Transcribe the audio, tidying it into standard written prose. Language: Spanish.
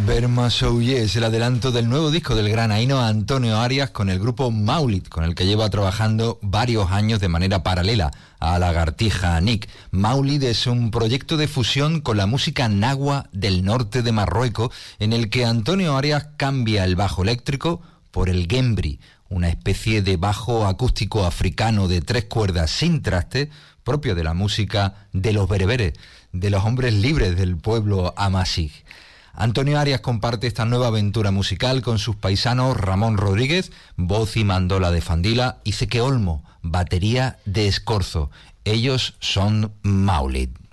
Verma Souye es el adelanto del nuevo disco del granaíno Antonio Arias con el grupo Maulid, con el que lleva trabajando varios años de manera paralela a Lagartija Nick. Maulid es un proyecto de fusión con la música nahua del norte de Marruecos, en el que Antonio Arias cambia el bajo eléctrico por el gembri, una especie de bajo acústico africano de 3 cuerdas sin traste, propio de la música de los bereberes, de los hombres libres del pueblo amasí. Antonio Arias comparte esta nueva aventura musical con sus paisanos Ramón Rodríguez, voz y mandola de Fandila, y Ceque Olmo, batería de Escorzo. Ellos son Maulid.